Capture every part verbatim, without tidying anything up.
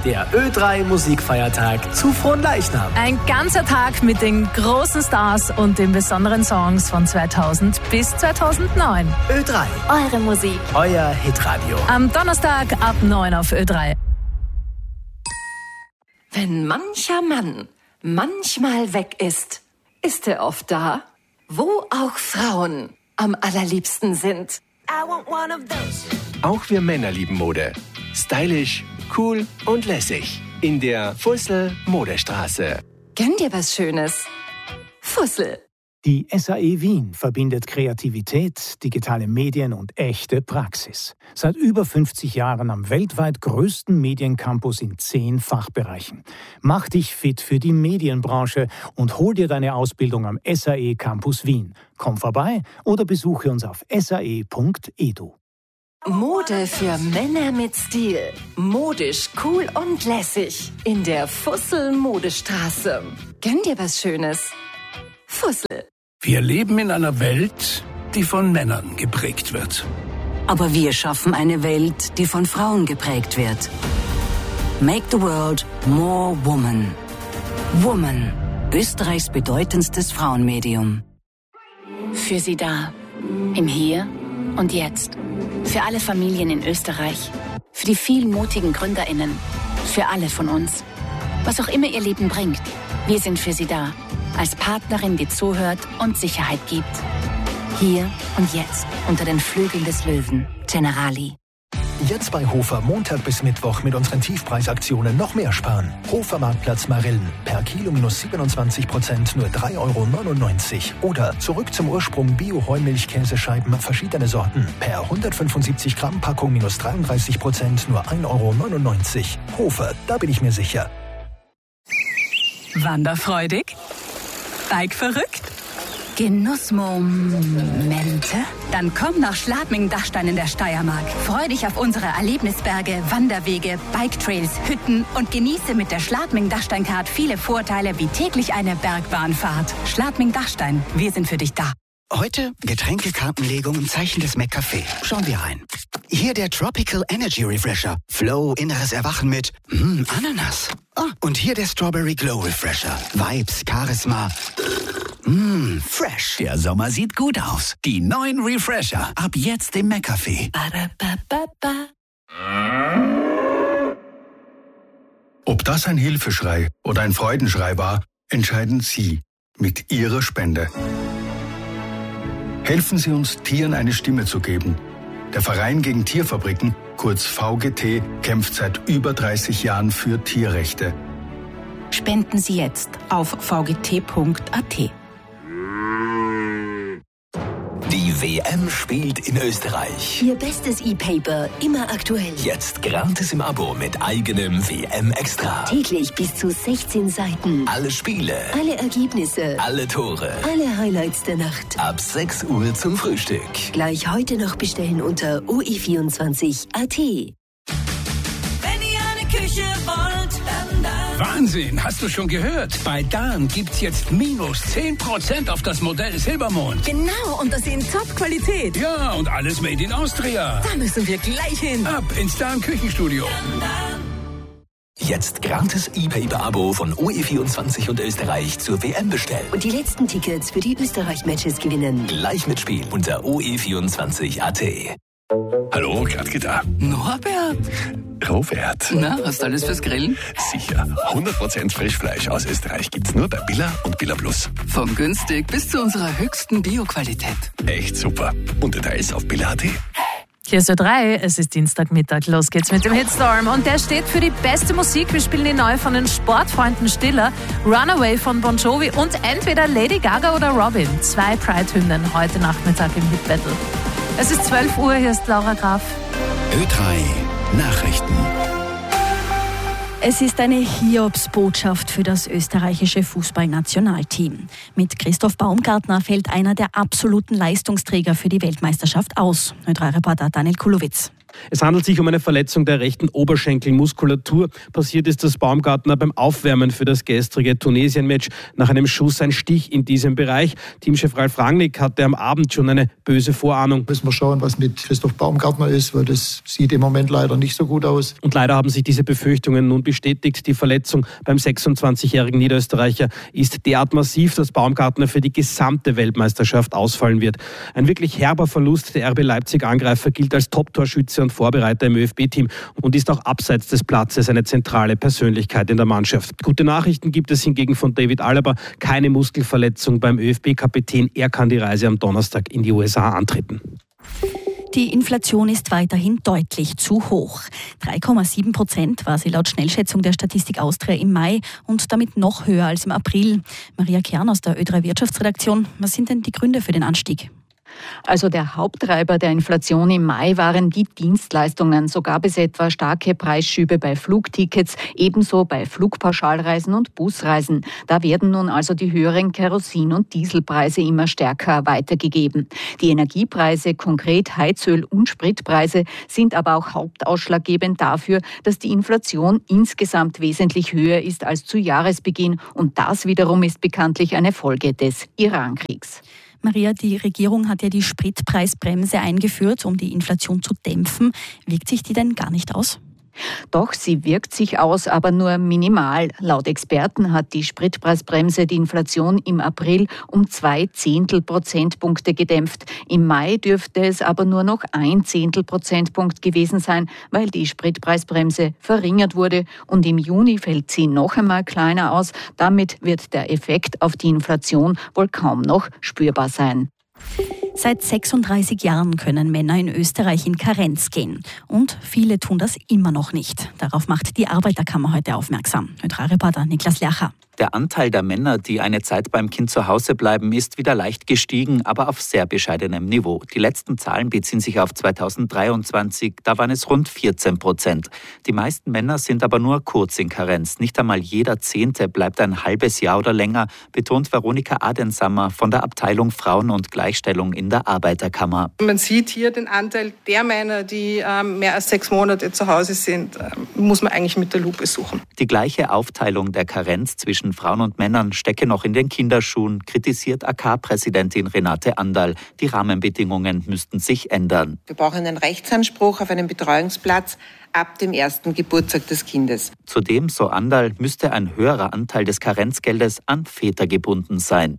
der Ö drei Musikfeiertag zu Fronleichnam. Ein ganzer Tag mit den großen Stars und den besonderen Songs von zweitausend bis zweitausendneun. Ö drei. Eure Musik. Euer Hitradio. Am Donnerstag ab neun auf Ö drei. Wenn mancher Mann manchmal weg ist, ist er oft da, wo auch Frauen am allerliebsten sind. Auch wir Männer lieben Mode. Stylisch, cool und lässig. In der Fussel Modestraße. Gönn dir was Schönes. Fussel. Die S A E Wien verbindet Kreativität, digitale Medien und echte Praxis. Seit über fünfzig Jahren am weltweit größten Mediencampus in zehn Fachbereichen. Mach dich fit für die Medienbranche und hol dir deine Ausbildung am S A E Campus Wien. Komm vorbei oder besuche uns auf s a e punkt e d u. Mode für Männer mit Stil. Modisch, cool und lässig. In der Fussel Modestraße. Gönn dir was Schönes. Fussel. Wir leben in einer Welt, die von Männern geprägt wird. Aber wir schaffen eine Welt, die von Frauen geprägt wird. Make the world more woman. Woman, Österreichs bedeutendstes Frauenmedium. Für Sie da. Im Hier und Jetzt. Für alle Familien in Österreich. Für die vielen mutigen GründerInnen. Für alle von uns. Was auch immer ihr Leben bringt. Wir sind für Sie da. Als Partnerin, die zuhört und Sicherheit gibt. Hier und jetzt unter den Flügeln des Löwen. Generali. Jetzt bei Hofer Montag bis Mittwoch mit unseren Tiefpreisaktionen noch mehr sparen. Hofer Marktplatz Marillen. Per Kilo minus siebenundzwanzig Prozent nur drei Euro neunundneunzig. Oder zurück zum Ursprung Bio-Heumilch-Käsescheiben verschiedene Sorten. Per hundertfünfundsiebzig Gramm Packung minus dreiunddreißig Prozent nur ein Euro neunundneunzig. Hofer, da bin ich mir sicher. Wanderfreudig? Bike verrückt? Genussmomente? Dann komm nach Schladming-Dachstein in der Steiermark. Freu dich auf unsere Erlebnisberge, Wanderwege, Biketrails, Hütten und genieße mit der Schladming-Dachstein-Card viele Vorteile wie täglich eine Bergbahnfahrt. Schladming-Dachstein, wir sind für dich da. Heute Getränkekartenlegung im Zeichen des McCafé. Schauen wir rein. Hier der Tropical Energy Refresher. Flow, inneres Erwachen mit mm, Ananas. Ah, und hier der Strawberry Glow Refresher. Vibes, Charisma. Mmm, fresh. Der Sommer sieht gut aus. Die neuen Refresher. Ab jetzt im McCafé. Ob das ein Hilfeschrei oder ein Freudenschrei war, entscheiden Sie mit Ihrer Spende. Helfen Sie uns, Tieren eine Stimme zu geben. Der Verein gegen Tierfabriken, kurz V G T, kämpft seit über dreißig Jahren für Tierrechte. Spenden Sie jetzt auf v g t punkt a t. Die W M spielt in Österreich. Ihr bestes E-Paper, immer aktuell. Jetzt gratis im Abo mit eigenem W M-Extra. Täglich bis zu sechzehn Seiten. Alle Spiele. Alle Ergebnisse. Alle Tore. Alle Highlights der Nacht. Ab sechs Uhr zum Frühstück. Gleich heute noch bestellen unter o e vierundzwanzig punkt a t. Wenn ihr eine Küche wollt, dann da. Wahnsinn, hast du schon gehört? Bei Dahn gibt's jetzt minus zehn Prozent auf das Modell Silbermond. Genau, und das in Top-Qualität. Ja, und alles made in Austria. Da müssen wir gleich hin. Ab ins Dahn Küchenstudio. Jetzt gratis E-Paper-Abo von O E vierundzwanzig und Österreich zur W M bestellen. Und die letzten Tickets für die Österreich-Matches gewinnen. Gleich mitspielen unter o e vierundzwanzig punkt a t. Hallo, Katke da. Norbert. Robert. Na, hast du alles fürs Grillen? Sicher. hundert Prozent Frischfleisch aus Österreich gibt's nur bei Billa und Billa Plus. Von günstig bis zu unserer höchsten Bio-Qualität. Echt super. Und Details auf billa punkt a t. Hier ist Ö drei, es ist Dienstagmittag, los geht's mit dem Hitstorm und der steht für die beste Musik. Wir spielen die neue von den Sportfreunden Stiller, Runaway von Bon Jovi und entweder Lady Gaga oder Robin. Zwei Pride-Hymnen heute Nachmittag im Hit Battle. Es ist zwölf Uhr, hier ist Laura Graf. Ö drei Nachrichten. Es ist eine Hiobsbotschaft für das österreichische Fußballnationalteam. Mit Christoph Baumgartner fällt einer der absoluten Leistungsträger für die Weltmeisterschaft aus. Ö drei Reporter Daniel Kulowitz. Es handelt sich um eine Verletzung der rechten Oberschenkelmuskulatur. Passiert ist das Baumgartner beim Aufwärmen für das gestrige Tunesien-Match. Nach einem Schuss ein Stich in diesem Bereich. Teamchef Ralf Rangnick hatte am Abend schon eine böse Vorahnung. Müssen wir schauen, was mit Christoph Baumgartner ist, weil das sieht im Moment leider nicht so gut aus. Und leider haben sich diese Befürchtungen nun bestätigt. Die Verletzung beim sechsundzwanzigjährigen Niederösterreicher ist derart massiv, dass Baumgartner für die gesamte Weltmeisterschaft ausfallen wird. Ein wirklich herber Verlust. Der R B Leipzig-Angreifer gilt als Top-Torschütze und Vorbereiter im ÖFB-Team und ist auch abseits des Platzes eine zentrale Persönlichkeit in der Mannschaft. Gute Nachrichten gibt es hingegen von David Alaba. Keine Muskelverletzung beim ÖFB-Kapitän. Er kann die Reise am Donnerstag in die U S A antreten. Die Inflation ist weiterhin deutlich zu hoch. drei Komma sieben Prozent war sie laut Schnellschätzung der Statistik Austria im Mai und damit noch höher als im April. Maria Kern aus der Ö drei Wirtschaftsredaktion. Was sind denn die Gründe für den Anstieg? Also der Haupttreiber der Inflation im Mai waren die Dienstleistungen. So gab es etwa starke Preisschübe bei Flugtickets, ebenso bei Flugpauschalreisen und Busreisen. Da werden nun also die höheren Kerosin- und Dieselpreise immer stärker weitergegeben. Die Energiepreise, konkret Heizöl- und Spritpreise, sind aber auch hauptausschlaggebend dafür, dass die Inflation insgesamt wesentlich höher ist als zu Jahresbeginn. Und das wiederum ist bekanntlich eine Folge des Irankriegs. Maria, die Regierung hat ja die Spritpreisbremse eingeführt, um die Inflation zu dämpfen. Wirkt sich die denn gar nicht aus? Doch, sie wirkt sich aus, aber nur minimal. Laut Experten hat die Spritpreisbremse die Inflation im April um zwei Zehntel Prozentpunkte gedämpft. Im Mai dürfte es aber nur noch ein Zehntel Prozentpunkt gewesen sein, weil die Spritpreisbremse verringert wurde. Und im Juni fällt sie noch einmal kleiner aus. Damit wird der Effekt auf die Inflation wohl kaum noch spürbar sein. Seit sechsunddreißig Jahren können Männer in Österreich in Karenz gehen. Und viele tun das immer noch nicht. Darauf macht die Arbeiterkammer heute aufmerksam. Neutralreporter Niklas Lercher. Der Anteil der Männer, die eine Zeit beim Kind zu Hause bleiben, ist wieder leicht gestiegen, aber auf sehr bescheidenem Niveau. Die letzten Zahlen beziehen sich auf zweitausenddreiundzwanzig, da waren es rund vierzehn Prozent. Die meisten Männer sind aber nur kurz in Karenz. Nicht einmal jeder Zehnte bleibt ein halbes Jahr oder länger, betont Veronika Adensammer von der Abteilung Frauen und Gleichstellung in der Arbeiterkammer. Man sieht hier den Anteil der Männer, die ähm, mehr als sechs Monate zu Hause sind, äh, muss man eigentlich mit der Lupe suchen. Die gleiche Aufteilung der Karenz zwischen Frauen und Männern stecke noch in den Kinderschuhen, kritisiert A K-Präsidentin Renate Anderl. Die Rahmenbedingungen müssten sich ändern. Wir brauchen einen Rechtsanspruch auf einen Betreuungsplatz ab dem ersten Geburtstag des Kindes. Zudem, so Anderl, müsste ein höherer Anteil des Karenzgeldes an Väter gebunden sein.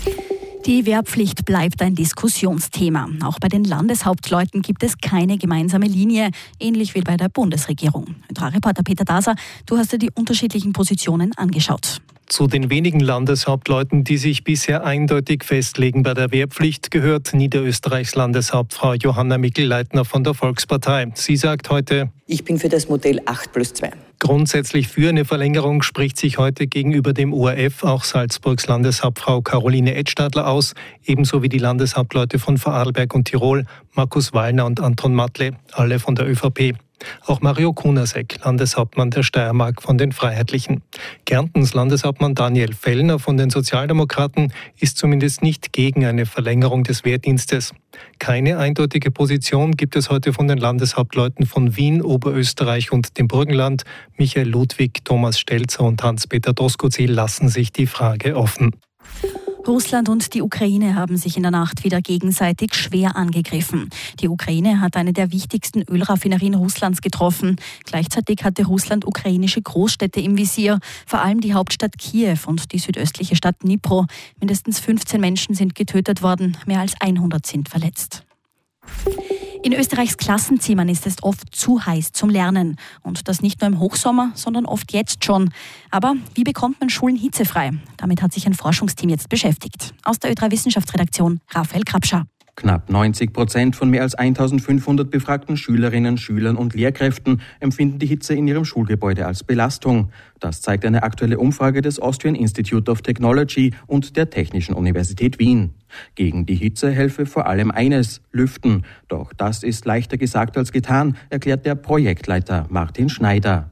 Die Wehrpflicht bleibt ein Diskussionsthema. Auch bei den Landeshauptleuten gibt es keine gemeinsame Linie, ähnlich wie bei der Bundesregierung. Reporter Peter Daser, du hast dir die unterschiedlichen Positionen angeschaut. Zu den wenigen Landeshauptleuten, die sich bisher eindeutig festlegen bei der Wehrpflicht, gehört Niederösterreichs Landeshauptfrau Johanna Mikl-Leitner von der Volkspartei. Sie sagt heute: Ich bin für das Modell acht plus zwei. Grundsätzlich für eine Verlängerung spricht sich heute gegenüber dem O R F auch Salzburgs Landeshauptfrau Caroline Edstadler aus, ebenso wie die Landeshauptleute von Vorarlberg und Tirol, Markus Wallner und Anton Matle, alle von der ÖVP. Auch Mario Kunasek, Landeshauptmann der Steiermark von den Freiheitlichen. Kärntens Landeshauptmann Daniel Fellner von den Sozialdemokraten ist zumindest nicht gegen eine Verlängerung des Wehrdienstes. Keine eindeutige Position gibt es heute von den Landeshauptleuten von Wien, Oberösterreich und dem Burgenland. Michael Ludwig, Thomas Stelzer und Hans-Peter Doskozil lassen sich die Frage offen. Russland und die Ukraine haben sich in der Nacht wieder gegenseitig schwer angegriffen. Die Ukraine hat eine der wichtigsten Ölraffinerien Russlands getroffen. Gleichzeitig hatte Russland ukrainische Großstädte im Visier, vor allem die Hauptstadt Kiew und die südöstliche Stadt Dnipro. Mindestens fünfzehn Menschen sind getötet worden, mehr als hundert sind verletzt. In Österreichs Klassenzimmern ist es oft zu heiß zum Lernen. Und das nicht nur im Hochsommer, sondern oft jetzt schon. Aber wie bekommt man Schulen hitzefrei? Damit hat sich ein Forschungsteam jetzt beschäftigt. Aus der Ö drei Wissenschaftsredaktion Raphael Krapscher. Knapp neunzig Prozent von mehr als eintausendfünfhundert befragten Schülerinnen, Schülern und Lehrkräften empfinden die Hitze in ihrem Schulgebäude als Belastung. Das zeigt eine aktuelle Umfrage des Austrian Institute of Technology und der Technischen Universität Wien. Gegen die Hitze helfe vor allem eines: Lüften. Doch das ist leichter gesagt als getan, erklärt der Projektleiter Martin Schneider.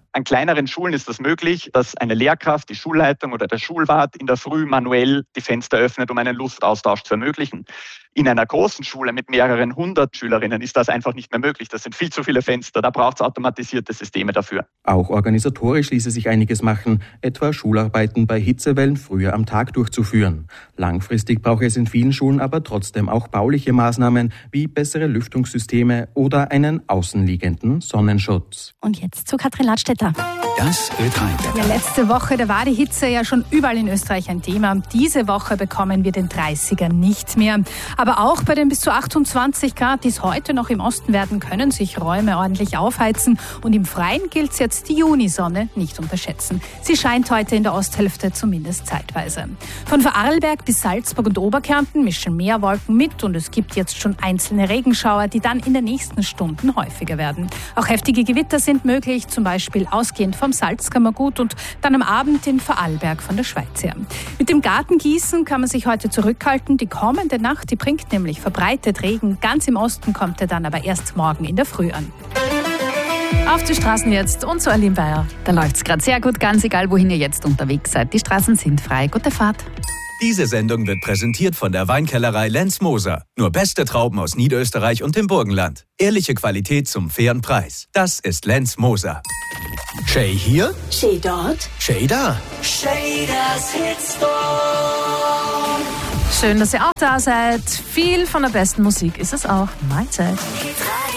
An kleineren Schulen ist das möglich, dass eine Lehrkraft, die Schulleitung oder der Schulwart in der Früh manuell die Fenster öffnet, um einen Luftaustausch zu ermöglichen. In einer großen Schule mit mehreren hundert Schülerinnen ist das einfach nicht mehr möglich. Das sind viel zu viele Fenster, da braucht es automatisierte Systeme dafür. Auch organisatorisch ließe sich einiges machen, etwa Schularbeiten bei Hitzewellen früher am Tag durchzuführen. Langfristig brauche es in vielen Schulen aber trotzdem auch bauliche Maßnahmen wie bessere Lüftungssysteme oder einen außenliegenden Sonnenschutz. Und jetzt zu Katrin Ladstätter. Das wird heute. Ja, letzte Woche, da war die Hitze ja schon überall in Österreich ein Thema. Diese Woche bekommen wir den dreißiger nicht mehr. Aber auch bei den bis zu achtundzwanzig Grad, die es heute noch im Osten werden, können sich Räume ordentlich aufheizen. Und im Freien gilt es jetzt, die Junisonne nicht unterschätzen. Sie scheint heute in der Osthälfte zumindest zeitweise. Von Vorarlberg bis Salzburg und Oberkärnten mischen mehr Wolken mit und es gibt jetzt schon einzelne Regenschauer, die dann in den nächsten Stunden häufiger werden. Auch heftige Gewitter sind möglich, zum Beispiel ausgehend vom Salzkammergut und dann am Abend in Vorarlberg von der Schweiz her. Mit dem Gartengießen kann man sich heute zurückhalten. Die kommende Nacht, die bringt nämlich verbreitet Regen. Ganz im Osten kommt er dann aber erst morgen in der Früh an. Auf die Straßen jetzt und zu Aline Bayer. Da läuft's gerade sehr gut, ganz egal, wohin ihr jetzt unterwegs seid. Die Straßen sind frei. Gute Fahrt. Diese Sendung wird präsentiert von der Weinkellerei Lenz Moser. Nur beste Trauben aus Niederösterreich und dem Burgenland. Ehrliche Qualität zum fairen Preis. Das ist Lenz Moser. Shay hier, Shay dort, Shay da. Shay, das Hitstorm. Schön, dass ihr auch da seid. Viel von der besten Musik ist es auch. Mahlzeit.